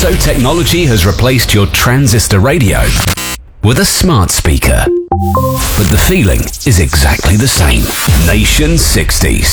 So technology has replaced your transistor radio with a smart speaker. But the feeling is exactly the same. Nation 60s.